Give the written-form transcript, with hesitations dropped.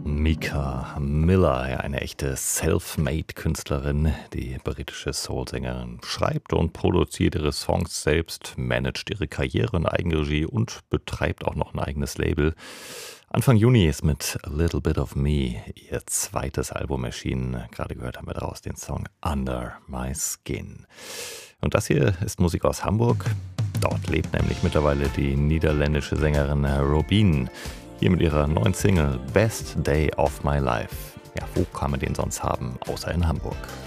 Mika Miller, ja, eine echte Self-Made-Künstlerin. Die britische Soul-Sängerin schreibt und produziert ihre Songs selbst, managt ihre Karriere in Eigenregie und betreibt auch noch ein eigenes Label. Anfang Juni ist mit A Little Bit of Me ihr zweites Album erschienen. Gerade gehört haben wir daraus den Song Under My Skin. Und das hier ist Musik aus Hamburg. Dort lebt nämlich mittlerweile die niederländische Sängerin Robin. Hier mit ihrer neuen Single Best Day of My Life. Ja, wo kann man den sonst haben, außer in Hamburg?